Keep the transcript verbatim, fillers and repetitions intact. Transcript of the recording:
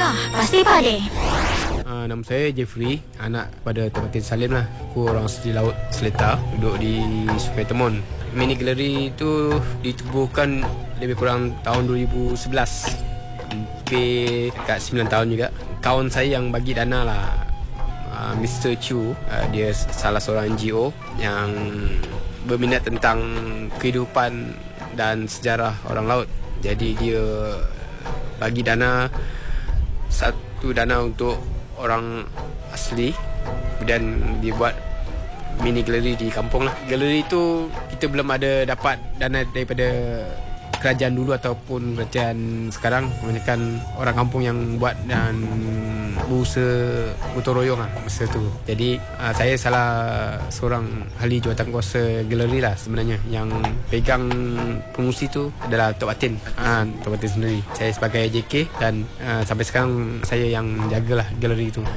Alah, pasti pandai. Uh, nama saya Jeffrey, anak pada Tok Batin Salim lah. Aku orang asli Laut Seletar, duduk di Sungai Temon. Mini Gallery tu ditubuhkan lebih kurang tahun dua ribu sebelas. Hampir dekat sembilan tahun juga. Kawan saya yang bagi dana lah, uh, mister Chu. uh, Dia salah seorang N G O yang berminat tentang kehidupan dan sejarah orang laut. Jadi dia bagi dana, satu dana untuk orang asli, kemudian dia buat mini galeri di kampung lah. Galeri tu kita belum ada dapat dana daripada kerajaan dulu ataupun kerajaan sekarang. Kebanyakan orang kampung yang buat dan berusaha gotong royong lah masa tu. Jadi uh, saya salah seorang ahli jawatankuasa galeri lah sebenarnya. Yang pegang pengurusi tu adalah Tok Batin, uh, Tok Batin sendiri. Saya sebagai J K dan uh, sampai sekarang saya yang jagalah galeri tu.